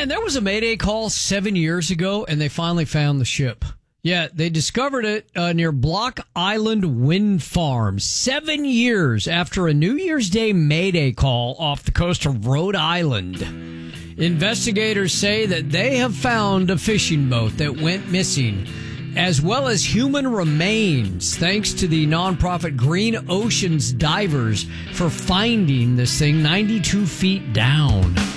Man, there was a Mayday call 7 years ago, and they finally found the ship. Yeah, they discovered it near Block Island Wind Farm 7 years after a New Year's Day Mayday call off the coast of Rhode Island. Investigators say that they have found a fishing boat that went missing, as well as human remains, thanks to the nonprofit Green Oceans Divers for finding this thing 92 feet down.